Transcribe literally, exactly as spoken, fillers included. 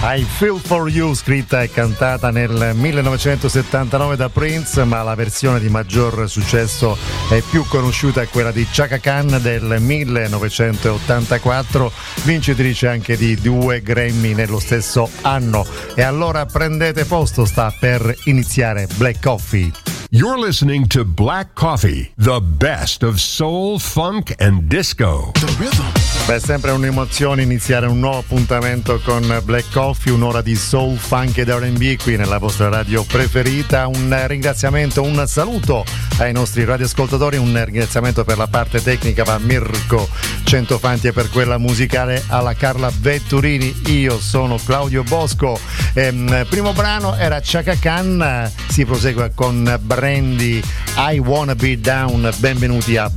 I Feel For You, scritta e cantata nel millenovecentosettantanove da Prince, ma la versione di maggior successo e più conosciuta è quella di Chaka Khan del millenovecentottantaquattro, vincitrice anche di due Grammy nello stesso anno. E allora prendete posto, sta per iniziare Black Coffee. You're listening to Black Coffee, the best of soul, funk and disco. The rhythm. Beh, è sempre un'emozione iniziare un nuovo appuntamento con Black Coffee, un'ora di soul, funk ed R and B qui nella vostra radio preferita. Un ringraziamento, un saluto ai nostri radioascoltatori, un ringraziamento per la parte tecnica va a Mirko Centofanti e per quella musicale alla Carla Vetturini. Io sono Claudio Bosco. Ehm, primo brano era Chaka Khan, si prosegue con Brandy, I Wanna Be Down. Benvenuti a